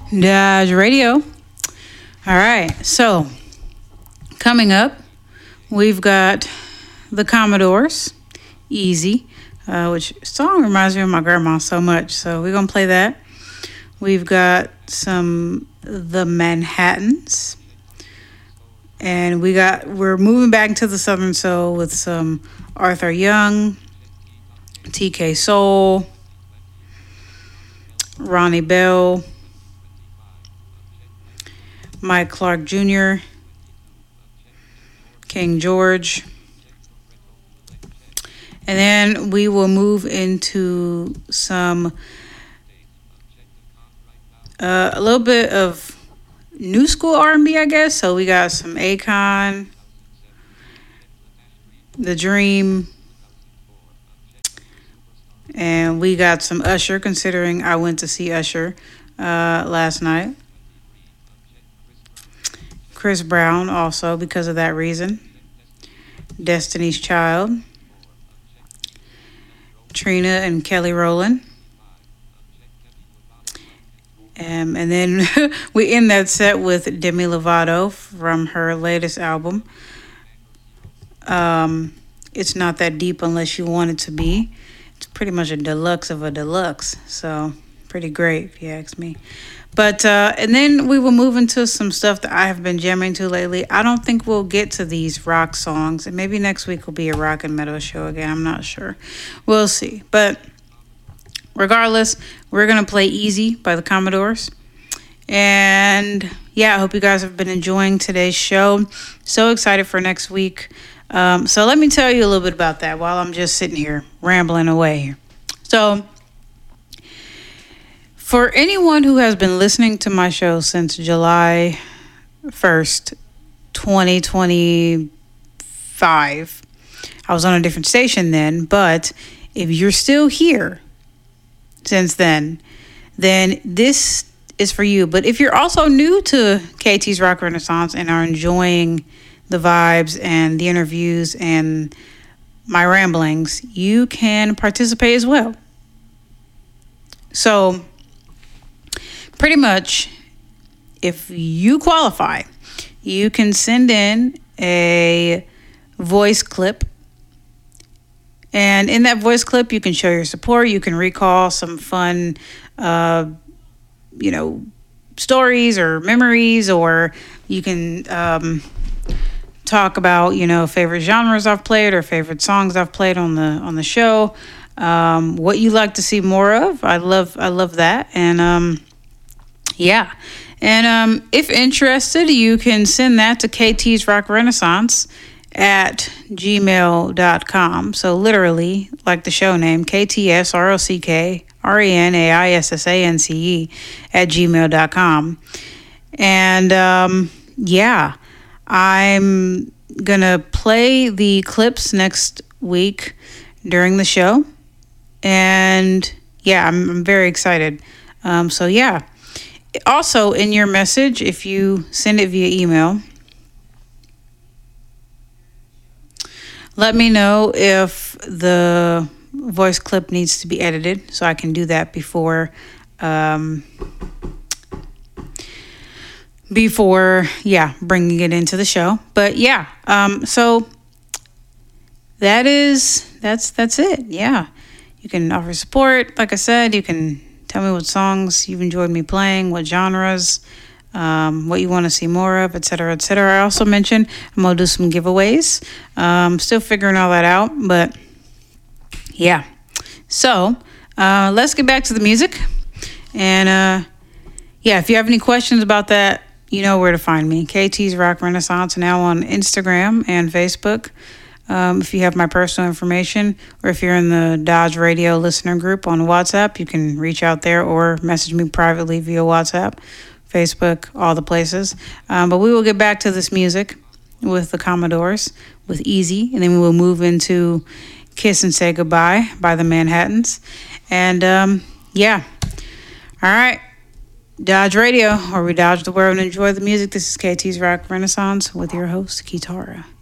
Dodge Radio. All right, so coming up, we've got the Commodores, Easy, which song reminds me of my grandma so much, so we're going to play that. We've got some The Manhattans, and we're moving back into the Southern Soul with some Arthur Young, TK Soul, Ronnie Bell, Mike Clark Jr., King George. And then we will move into some a little bit of new school R&B, I guess. So we got some Akon, The Dream, and we got some Usher, considering I went to see Usher last night. Chris Brown also, because of that reason. Destiny's Child. Trina and Kelly Rowland. And then we end that set with Demi Lovato from her latest album. It's not that deep unless you want it to be. It's pretty much a deluxe of a deluxe. So pretty great if you ask me. But and then we will move into some stuff that I have been jamming to lately. I don't think we'll get to these rock songs, and maybe next week will be a rock and metal show again. I'm not sure. We'll see. But regardless, we're going to play Easy by the Commodores. And yeah, I hope you guys have been enjoying today's show. So excited for next week. So let me tell you a little bit about that while I'm just sitting here rambling away here. So for anyone who has been listening to my show since July 1st, 2025, I was on a different station then, but if you're still here since then this is for you. But if you're also new to KT's Rock Renaissance and are enjoying the vibes and the interviews and my ramblings, you can participate as well. So pretty much, if you qualify, you can send in a voice clip. And in that voice clip, you can show your support. You can recall some fun, stories or memories, or you can talk about, favorite genres I've played or favorite songs I've played on the show. What you like to see more of. I love that. And yeah. And if interested, you can send that to KT's Rock Renaissance at gmail.com. So literally, like the show name, KTSROCKRENAISSANCE at gmail.com. And yeah, I'm going to play the clips next week during the show. And yeah, I'm very excited. So yeah. Also, in your message, if you send it via email, let me know if the voice clip needs to be edited so I can do that before bringing it into the show. But yeah, so that's it. Yeah, you can offer support. Like I said, you can tell me what songs you've enjoyed me playing, what genres, what you want to see more of, etc., etc. I also mentioned I'm going to do some giveaways. Still figuring all that out, but yeah. So let's get back to the music. And yeah, if you have any questions about that, you know where to find me. KT's Rock Renaissance, now on Instagram and Facebook. If you have my personal information, or if you're in the Dodge Radio listener group on WhatsApp, you can reach out there or message me privately via WhatsApp, Facebook, all the places. But we will get back to this music with the Commodores, with Easy, and then we will move into Kiss and Say Goodbye by the Manhattans. And yeah, all right. Dodge Radio, where we dodge the world and enjoy the music. This is KT's Rock Renaissance with your host, Kitara.